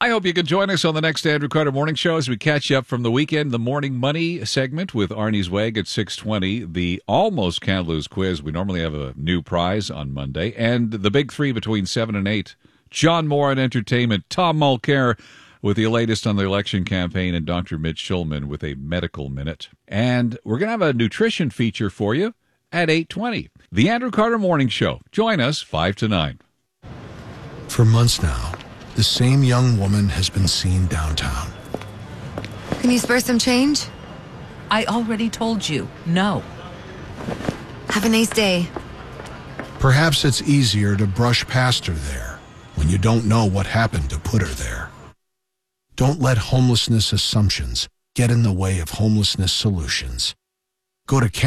I hope you can join us on the next Andrew Carter Morning Show as we catch you up from the weekend. The Morning Money segment with Arnie Zweig at 6:20. The Almost Can't Lose quiz. We normally have a new prize on Monday. And the Big Three between 7 and 8. John Moore at Entertainment. Tom Mulcair with the latest on the election campaign. And Dr. Mitch Schulman with a medical minute. And we're going to have a nutrition feature for you at 8:20. The Andrew Carter Morning Show. Join us 5 to 9. For months now, the same young woman has been seen downtown. Can you spare some change? I already told you, no. Have a nice day. Perhaps it's easier to brush past her there when you don't know what happened to put her there. Don't let homelessness assumptions get in the way of homelessness solutions. Go to